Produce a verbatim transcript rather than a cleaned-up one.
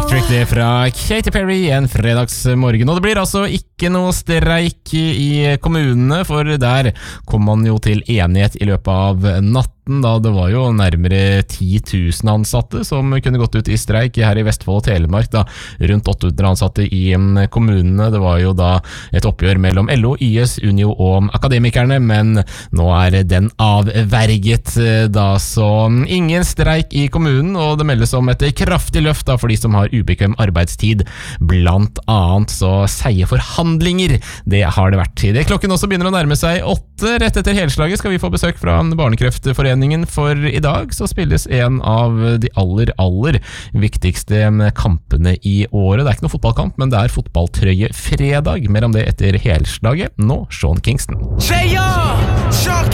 Electric det fra Katy Perry en fredagsmorgen. Og det blir altså ikke noe streik i kommunene, for der kom man jo til enighet i løpet av natten, da det var jo nærmere ti tusen ansatte som kunne gått ut i streik her i Vestfold og Telemark, da rundt åtte hundre ansatte i kommunene. Det var jo da et oppgjør mellom L O, Y S, Unio og Akademikerne, men nå er den avverget da, så ingen streik i kommunen, og det meldes om et kraftig løft da for de som har ubekvem arbeidstid, blant annet. Så seie forhandlinger, det har det vært. Det klokken også begynner å nærme seg åtte. Rett etter helslaget skal vi få besøk fra Barnekreftforeningen, for i dag så spilles en av de aller, aller viktigste kampene i året. Det er ikke noe fotballkamp, men det er fotballtrøye fredag. Mer om det etter helslaget. Nå, Sean Kingston. J R! Sean